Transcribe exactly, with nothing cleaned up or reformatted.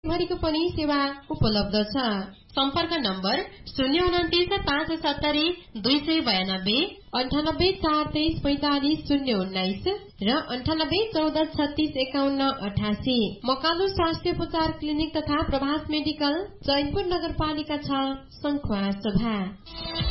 भरिको पनि सेवा उपलब्ध छ। सम्पर्क नम्बर शून्य उन्तिस पाँच सत्तरी दुई सय बयानब्बे अन्ठानब्बे चार तेइस पैंतालिस शून्य उन्नाइस र अन्ठानब्बे चौध छत्तीस एकाउन्न अठासी। मकालु स्वास्थ्य उपचार क्लिनिक तथा प्रभास मेडिकल, चैनपुर नगरपालिका छ, सङ्खुवासभा।